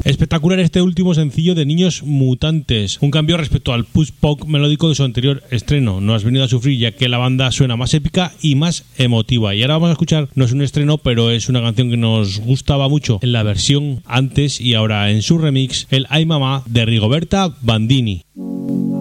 Espectacular este último sencillo de Niños Mutantes, un cambio respecto al push-punk melódico de su anterior estreno. No has venido a sufrir, ya que la banda suena más épica y más emotiva. Y ahora vamos a escuchar, no es un estreno, pero es una canción que nos gustaba mucho en la versión antes y ahora en su remix, el Ay Mamá de Rigoberta Bandini.